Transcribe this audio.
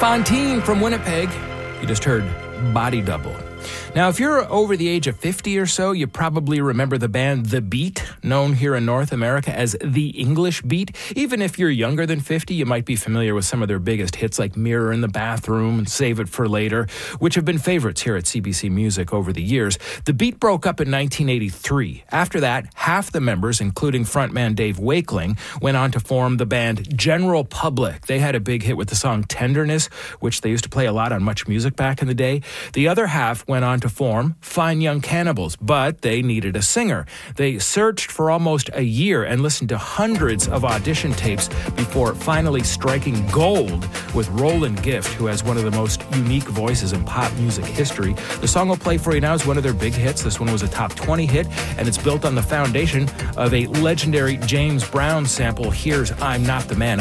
Fontaine from Winnipeg. You just heard Body Double. Now, if you're over the age of 50 or so, you probably remember the band The Beat, known here in North America as The English Beat. Even if you're younger than 50, you might be familiar with some of their biggest hits like Mirror in the Bathroom and Save It for Later, which have been favorites here at CBC Music over the years. The Beat broke up in 1983. After that, half the members, including frontman Dave Wakeling, went on to form the band General Public. They had a big hit with the song Tenderness, which they used to play a lot on Much Music back in the day. The other half went on to form Fine Young Cannibals, but they needed a singer. They searched for almost a year and listened to hundreds of audition tapes before finally striking gold with Roland Gift, who has one of the most unique voices in pop music history. The song we'll play for you now is one of their big hits. This one was a top 20 hit, and it's built on the foundation of a legendary James Brown sample. Here's I'm Not the Man.